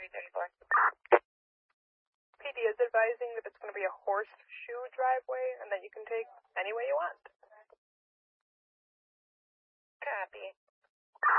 334. PD is advising that it's going to be a horseshoe driveway and that you can take any way you want. Copy.